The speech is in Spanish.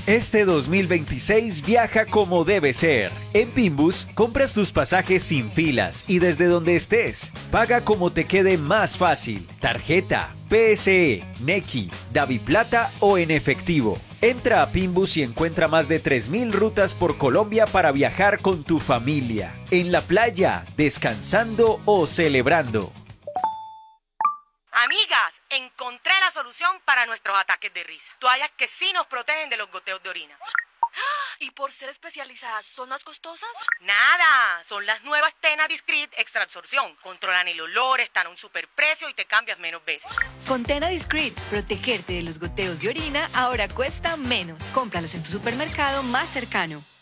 Este 2026 viaja como debe ser. En Pimbus, compras tus pasajes sin filas y desde donde estés. Paga como te quede más fácil. Tarjeta, PSE, Nequi, DaviPlata o en efectivo. Entra a Pimbus y encuentra más de 3.000 rutas por Colombia para viajar con tu familia. En la playa, descansando o celebrando. Amigas, encontré la solución para nuestros ataques de risa. Toallas que sí nos protegen de los goteos de orina. ¿Y por ser especializadas son más costosas? Nada, son las nuevas Tena Discreet Extra Absorción. Controlan el olor, están a un superprecio y te cambias menos veces. Con Tena Discreet, protegerte de los goteos de orina ahora cuesta menos. Cómpralas en tu supermercado más cercano.